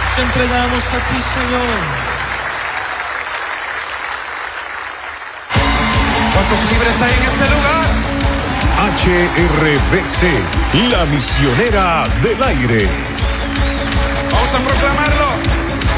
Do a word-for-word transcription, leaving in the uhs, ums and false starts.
Te entregamos a ti, Señor. ¿Cuántos libres hay en ese lugar? H R B C, la misionera del aire. Vamos a proclamarlo.